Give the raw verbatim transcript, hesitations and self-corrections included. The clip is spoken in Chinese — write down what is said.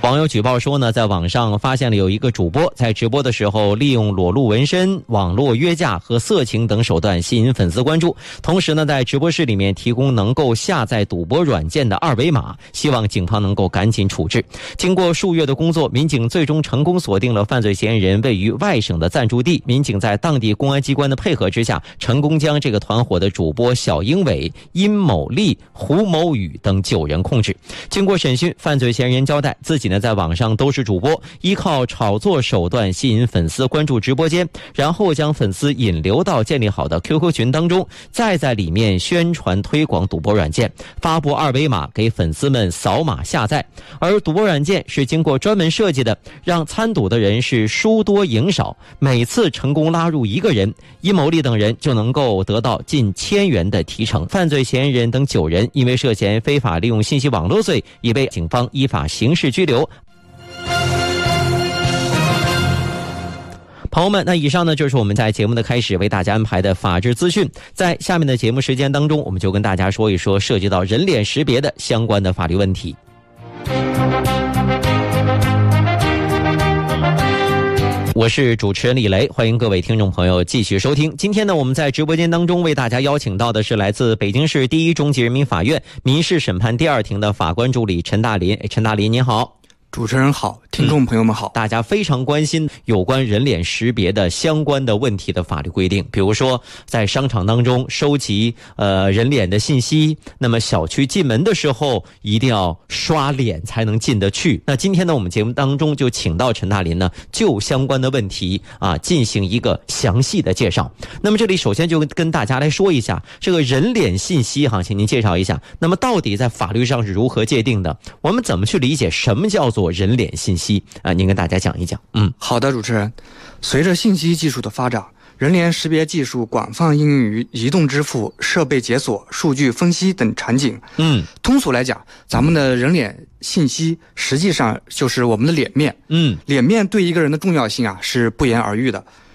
网友举报说呢，在网上发现了有一个主播在直播的时候利用裸露纹身、网络约架和色情等手段吸引粉丝关注，同时呢在直播室里面提供能够下载赌博软件的二维码，希望警方能够赶紧处置。经过数月的工作，民警最终成功锁定了犯罪嫌疑人位于外省的暂住地。民警在当地公安机关的配合之下，成功将这个团伙的主播小英伟、殷某利、胡某宇等九人控制。经过审讯，犯罪嫌疑人交代，自己呢在网上都是主播，依靠炒作手段吸引粉丝关注直播间，然后将粉丝引流到建立好的 Q Q 群当中，再在里面宣传推广赌博软件，发布二维码给粉丝们扫码下载。而赌博软件是经过专门设计的，让参赌的人是输多赢少，每次成功拉入一个人，殷某利等人就能够得到近千元的提成。犯罪嫌疑人等九人因为涉嫌非法利用信息网络罪，已被警方依法刑事拘留。朋友们，那以上呢就是我们在节目的开始为大家安排的法治资讯。在下面的节目时间当中，我们就跟大家说一说涉及到人脸识别的相关的法律问题。我是主持人李雷，欢迎各位听众朋友继续收听。今天呢，我们在直播间当中为大家邀请到的是来自北京市第一中级人民法院民事审判第二庭的法官助理陈大林。陈大林您好。 主持人好，听众朋友们好、嗯、 大家非常关心有关人脸识别的相关的问题的法律规定，比如说在商场当中收集呃人脸的信息，那么小区进门的时候一定要刷脸才能进得去。那今天呢，我们节目当中就请到陈大林呢，就相关的问题啊进行一个详细的介绍。那么这里首先就跟大家来说一下这个人脸信息哈，请您介绍一下，那么到底在法律上是如何界定的？我们怎么去理解什么叫做人脸信息啊？您跟大家讲一讲。嗯， 好的，主持人。随着信息技术的发展，人脸识别技术广泛应用于移动支付、设备解锁、数据分析等场景。 嗯， 通俗来讲，咱们的人脸信息实际上就是我们的脸面。 嗯， 脸面对一个人的重要性啊是不言而喻的。